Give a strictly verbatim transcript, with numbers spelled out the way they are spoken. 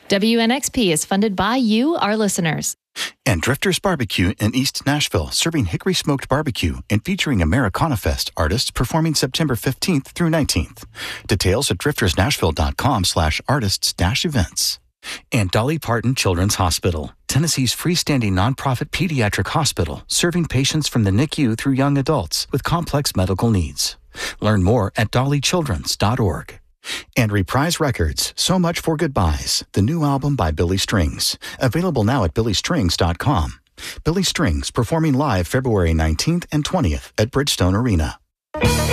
W N X P is funded by you, our listeners. And Drifters Barbecue in East Nashville, serving hickory smoked barbecue and featuring Americana Fest artists performing September fifteenth through nineteenth. Details at driftersnashville.com slash artists dash events. And Dolly Parton Children's Hospital, Tennessee's freestanding nonprofit pediatric hospital, serving patients from the N I C U through young adults with complex medical needs. Learn more at dolly children's dot org. And Reprise Records, So Much for Goodbyes, the new album by Billy Strings, available now at billy strings dot com. Billy Strings performing live February nineteenth and twentieth at Bridgestone Arena.